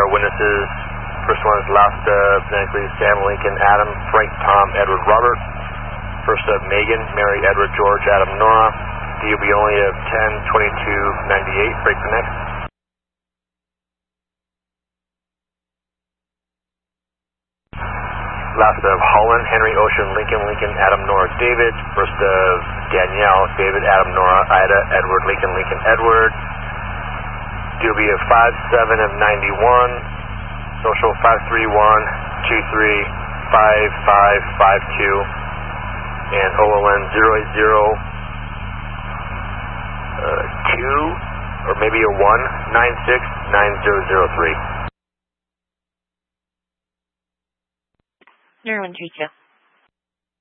our witnesses. First one is Lasta, phonetically Sam, Lincoln, Adam, Frank, Tom, Edward, Robert. First of Megan, Mary, Edward, George, Adam, Nora. DOB only of 10-22-98, break for next. Last of Holland, Henry, Ocean, Lincoln, Lincoln, Adam, Nora, David. First of Danielle, David, Adam, Nora, Ida, Edward, Lincoln, Lincoln, Edward. DOB of 57 of 91. Social 531-23-5552. And OLN 080-2, or maybe a 1-96-9003. Neuron 32.